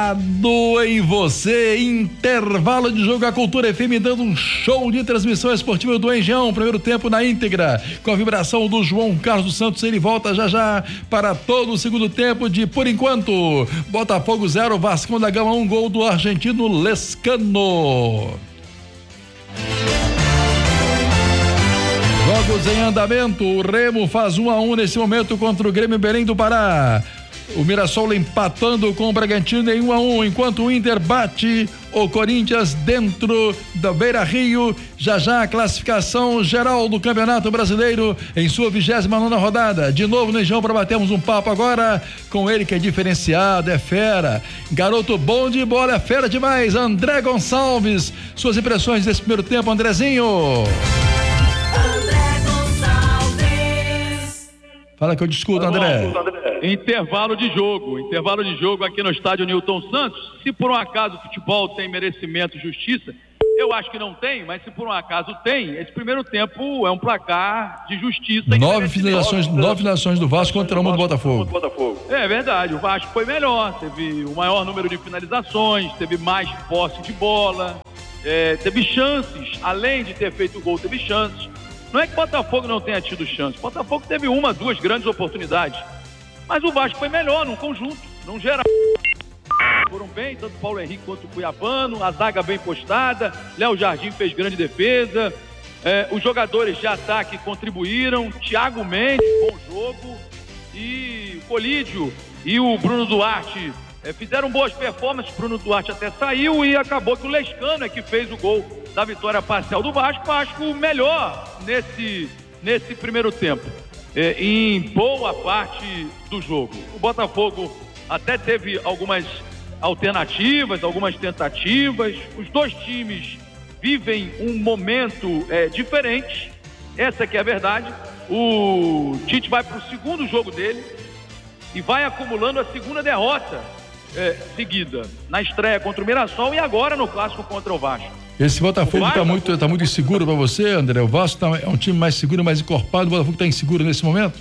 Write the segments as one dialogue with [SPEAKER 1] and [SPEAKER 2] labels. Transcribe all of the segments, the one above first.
[SPEAKER 1] ligado em você, intervalo de jogo, a Cultura FM dando um show de transmissão esportiva do Engenhão, primeiro tempo na íntegra, com a vibração do João Carlos dos Santos. Ele volta já para todo o segundo tempo de, por enquanto, Botafogo 0, Vascão da Gama 1, gol do argentino Lescano. Jogos em andamento, o Remo faz 1-1 nesse momento contra o Grêmio Belém do Pará. O Mirassol empatando com o Bragantino em 1-1, enquanto o Inter bate o Corinthians dentro da Beira-Rio. Já a classificação geral do Campeonato Brasileiro em sua 29ª rodada. De novo no Engenhão para batermos um papo agora com ele, que é diferenciado, é fera, garoto bom de bola, é fera demais, André Gonçalves. Suas impressões desse primeiro tempo, Andrezinho? Fala que eu discuto, André.
[SPEAKER 2] Intervalo de jogo aqui no estádio Newton Santos. Se por um acaso o futebol tem merecimento e justiça, eu acho que não tem, mas se por um acaso tem, esse primeiro tempo é um placar de justiça.
[SPEAKER 1] 9 finalizações do Vasco contra uma do Botafogo.
[SPEAKER 2] É verdade, o Vasco foi melhor, teve o maior número de finalizações, teve mais posse de bola, teve chances, além de ter feito o gol, teve chances. Não é que o Botafogo não tenha tido chance, o Botafogo teve 1, 2 grandes oportunidades, mas o Vasco foi melhor num conjunto, num geral. Foram bem, tanto o Paulo Henrique quanto o Cuiabano, a zaga bem postada, Léo Jardim fez grande defesa, os jogadores de ataque contribuíram, Thiago Mendes, bom jogo, e o Colídio e o Bruno Duarte fizeram boas performances. O Bruno Duarte até saiu e acabou que o Lescano é que fez o gol da vitória parcial do Vasco. O Vasco melhor nesse primeiro tempo, em boa parte do jogo. O Botafogo até teve algumas alternativas, algumas tentativas. Os dois times vivem um momento diferente, essa que é a verdade. O Tite vai para o segundo jogo dele e vai acumulando a segunda derrota seguida, na estreia contra o Mirassol e agora no clássico contra o Vasco.
[SPEAKER 1] Esse Botafogo está muito inseguro para você, André? O Vasco é um time mais seguro, mais encorpado. O Botafogo está inseguro nesse momento?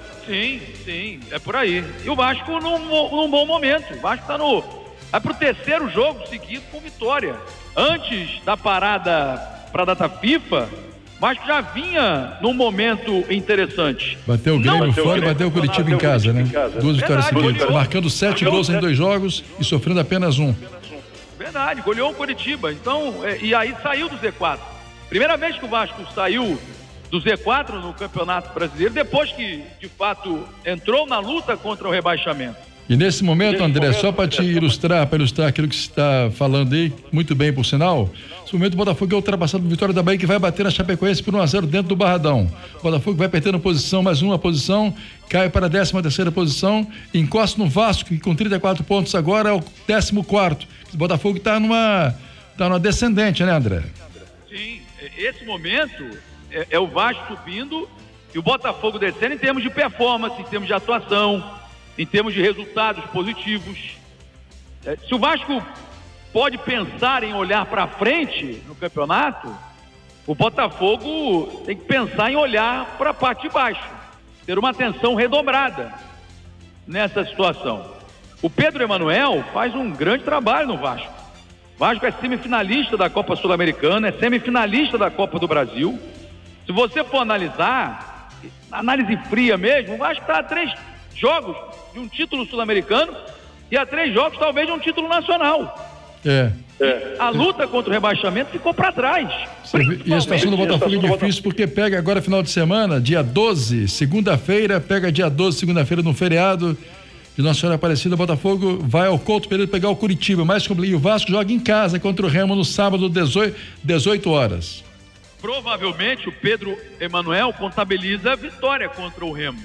[SPEAKER 2] Sim, é por aí. E o Vasco num bom momento. O Vasco vai pro terceiro jogo seguido com vitória. Antes da parada para a data FIFA, o Vasco já vinha num momento interessante.
[SPEAKER 1] Bateu o Grêmio fora e bateu o Curitiba em casa, né? 2 vitórias seguidas, marcando 7 gols em 2 jogos e sofrendo apenas 1.
[SPEAKER 2] Verdade, goleou o Curitiba. Então, e aí saiu do Z4. Primeira vez que o Vasco saiu do Z4 no Campeonato Brasileiro, depois que, de fato, entrou na luta contra o rebaixamento.
[SPEAKER 1] E nesse momento, André, só para te ilustrar aquilo que você está falando aí, muito bem, por sinal, nesse momento o Botafogo é ultrapassado por Vitória da Bahia, que vai bater na Chapecoense por 1-0 dentro do Barradão. O Botafogo vai perdendo posição, mais uma posição, cai para a 13ª posição, encosta no Vasco, que com 34 pontos agora é o 14º. O Botafogo está numa descendente, né, André?
[SPEAKER 2] Sim, esse momento é o Vasco subindo e o Botafogo descendo em termos de performance, em termos de atuação, em termos de resultados positivos. Se o Vasco pode pensar em olhar para frente no campeonato, o Botafogo tem que pensar em olhar para a parte de baixo, ter uma atenção redobrada nessa situação. O Pedro Emanuel faz um grande trabalho no Vasco. O Vasco é semifinalista da Copa Sul-Americana, é semifinalista da Copa do Brasil. Se você for analisar, análise fria mesmo, o Vasco está a 3 jogos de um título sul-americano e a 3 jogos talvez de um título nacional. A luta contra o rebaixamento ficou para trás.
[SPEAKER 1] E a situação do Botafogo é difícil porque pega agora final de semana, dia 12, segunda-feira, pega dia 12, segunda-feira, no feriado de Nossa Senhora Aparecida. O Botafogo vai ao Couto Pereira pegar o Curitiba, e o Vasco joga em casa contra o Remo no sábado, 18 horas.
[SPEAKER 2] Provavelmente o Pedro Emanuel contabiliza a vitória contra o Remo.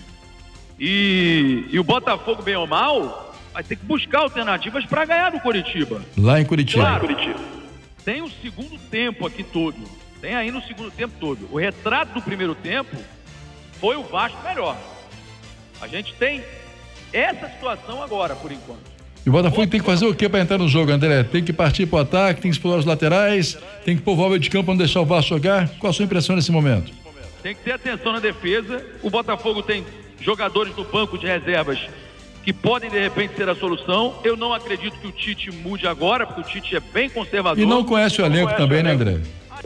[SPEAKER 2] E o Botafogo, bem ou mal, vai ter que buscar alternativas para ganhar do Curitiba.
[SPEAKER 1] Lá em Curitiba.
[SPEAKER 2] Claro, tem o segundo tempo aqui todo. Tem aí no segundo tempo todo. O retrato do primeiro tempo foi o Vasco melhor. A gente tem essa situação agora, por enquanto.
[SPEAKER 1] E o Botafogo tem que fazer o que para entrar no jogo, André? Tem que partir para o ataque, tem que explorar os laterais, tem que povoar o meio de campo para não deixar o Vasco jogar? Qual a sua impressão nesse momento?
[SPEAKER 2] Tem que ter atenção na defesa. O Botafogo tem jogadores do banco de reservas que podem de repente ser a solução. Eu não acredito que o Tite mude agora, porque o Tite é bem conservador.
[SPEAKER 1] E não conhece o elenco também, né, André?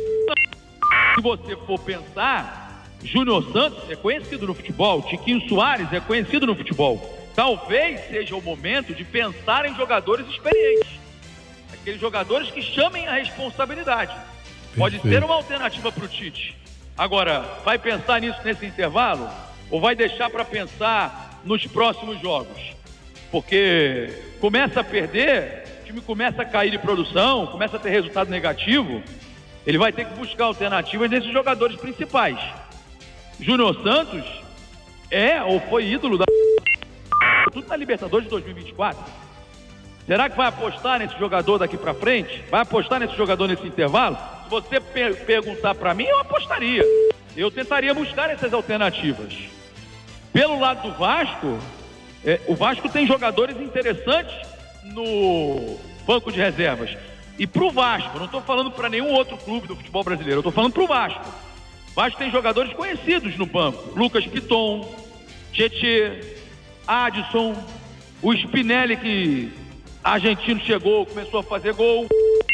[SPEAKER 2] Se você for pensar, Júnior Santos é conhecido no futebol, Tiquinho Soares é conhecido no futebol. Talvez seja o momento de pensar em jogadores experientes, aqueles jogadores que chamem a responsabilidade. Pode ser uma alternativa para o Tite. Agora, vai pensar nisso nesse intervalo? Ou vai deixar para pensar nos próximos jogos? Porque começa a perder, o time começa a cair de produção, começa a ter resultado negativo, ele vai ter que buscar alternativas nesses jogadores principais. Júnior Santos é ou foi ídolo da tudo na Libertadores de 2024. Será que vai apostar nesse jogador daqui para frente? Vai apostar nesse jogador nesse intervalo? Se você perguntar para mim, eu apostaria. Eu tentaria buscar essas alternativas. Pelo lado do Vasco, o Vasco tem jogadores interessantes no banco de reservas. E para o Vasco, não estou falando para nenhum outro clube do futebol brasileiro, eu estou falando para o Vasco. O Vasco tem jogadores conhecidos no banco. Lucas Piton, Tietê, Adson, o Spinelli, que argentino chegou, começou a fazer gol.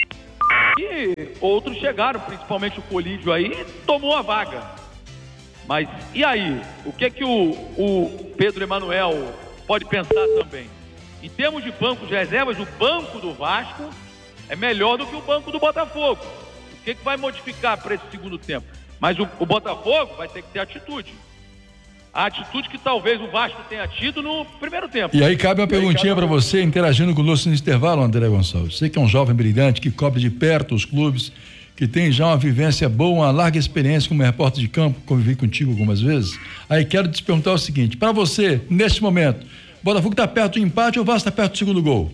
[SPEAKER 2] E outros chegaram, principalmente o Colídio aí, tomou a vaga. Mas e aí? O que o Pedro Emanuel pode pensar também? Em termos de banco de reservas, o banco do Vasco é melhor do que o banco do Botafogo. O que vai modificar para esse segundo tempo? Mas o Botafogo vai ter que ter atitude. A atitude que talvez o Vasco tenha tido no primeiro tempo.
[SPEAKER 1] E aí cabe uma perguntinha para você, interagindo conosco no intervalo, André Gonçalves. Você que é um jovem brilhante, que cobre de perto os clubes, que tem já uma vivência boa, uma larga experiência como repórter de campo, convivi contigo algumas vezes. Aí quero te perguntar o seguinte, para você, neste momento, o Botafogo está perto do empate ou o Vasco está perto do segundo gol?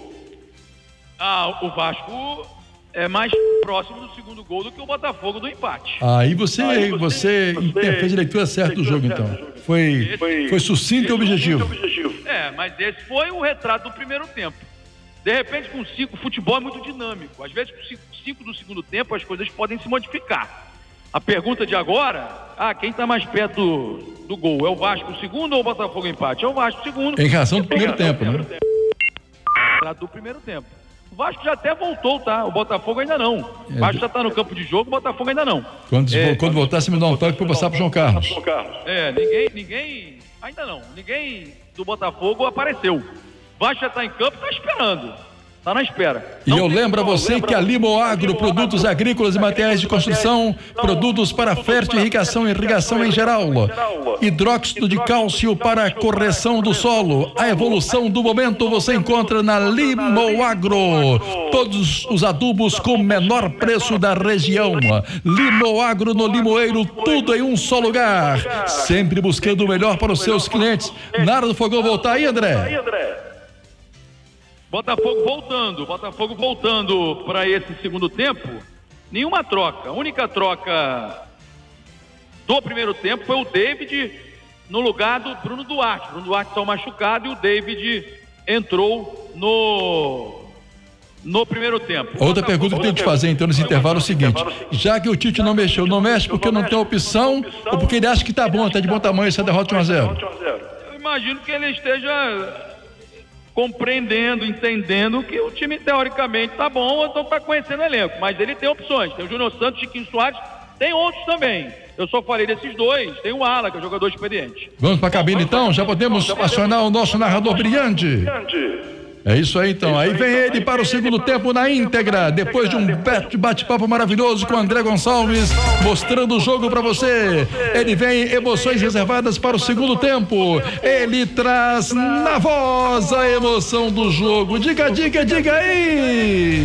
[SPEAKER 2] O Vasco é mais próximo do segundo gol do que o Botafogo do empate.
[SPEAKER 1] Aí você fez a leitura certa do jogo, então. Foi sucinto e objetivo.
[SPEAKER 2] Mas esse foi o retrato do primeiro tempo. De repente, com 5, o futebol é muito dinâmico. Às vezes, com 5 do segundo tempo, as coisas podem se modificar. A pergunta de agora, quem está mais perto do gol? É o Vasco segundo ou o Botafogo empate? É o Vasco segundo.
[SPEAKER 1] Em razão do primeiro tempo, né?
[SPEAKER 2] Do primeiro tempo. O Vasco já até voltou, tá? O Botafogo ainda não. O Vasco já está no campo de jogo, o Botafogo ainda não.
[SPEAKER 1] Quando voltar, você me dá um toque para passar para o João Carlos.
[SPEAKER 2] Ninguém, ainda não. Ninguém do Botafogo apareceu. O Vasco já está em campo, está esperando. Está na espera.
[SPEAKER 1] E eu lembro a você que a Limoagro, produtos agrícolas e materiais de construção, produtos para fértil irrigação e irrigação em geral, hidróxido de cálcio para a correção do solo. A evolução do momento você encontra na Limoagro. Todos os adubos com menor preço da região. Limoagro no Limoeiro, tudo em um só lugar. Sempre buscando o melhor para os seus clientes. Na hora do fogão voltar aí, André.
[SPEAKER 2] Botafogo voltando para esse segundo tempo, nenhuma troca. A única troca do primeiro tempo foi o David no lugar do Bruno Duarte. O Bruno Duarte está machucado e o David entrou no primeiro tempo.
[SPEAKER 1] Outra pergunta que eu tenho que te fazer então nesse intervalo é o seguinte: já que o Tite não mexeu, não mexe porque não tem opção ou porque ele acha que está bom, está de bom tamanho essa derrota 1-0?
[SPEAKER 2] Eu imagino que ele esteja compreendendo, entendendo que o time teoricamente tá bom, então tá conhecendo o elenco, mas ele tem opções, tem o Júnior Santos, Tiquinho Soares, tem outros também. Eu só falei desses dois, tem o Ala, que é jogador experiente.
[SPEAKER 1] Vamos para a cabine então, já podemos acionar o nosso narrador brilhante. É isso aí então, aí vem ele para o segundo tempo na íntegra, depois de um bate-papo maravilhoso com o André Gonçalves, mostrando o jogo para você. Ele vem, emoções reservadas para o segundo tempo, ele traz na voz a emoção do jogo. Diga aí!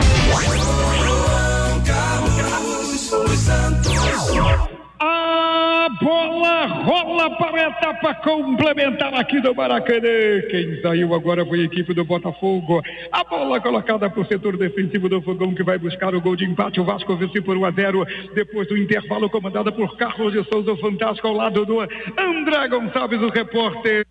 [SPEAKER 3] A bola rola para a etapa complementar aqui do Maracanã. Quem saiu agora foi a equipe do Botafogo. A bola colocada para o setor defensivo do Fogão, que vai buscar o gol de empate. O Vasco venceu por 1-0 depois do intervalo, comandada por Carlos de Souza, o fantástico, ao lado do André Gonçalves, o repórter.